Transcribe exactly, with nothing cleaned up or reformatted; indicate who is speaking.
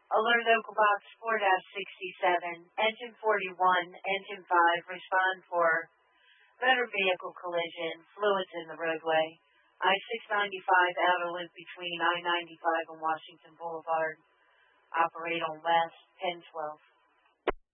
Speaker 1: Alert Local Box four sixty-seven, Engine forty-one, Engine five, respond for motor vehicle collision, fluids in the roadway. I six ninety-five outer loop between I ninety-five and Washington Boulevard. Operate on west, ten twelve.